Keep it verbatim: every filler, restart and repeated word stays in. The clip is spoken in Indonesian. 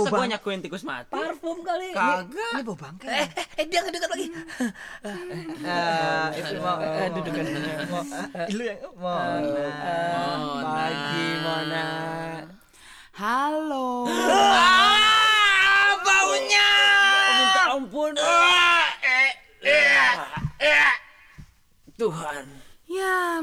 Masa bau gue bang- nyakuin tikus mati? Parfum kali. Ini- Kagak. Ini bau bangkai. Eh, eh, eh, dia ngedekat lagi. Eh, itu mau eh, duduk kan. Mau eh, lu yang Mona. Pagi Mona. Halo. Ah, baunya. Minta ampun. Tuhan. Ya,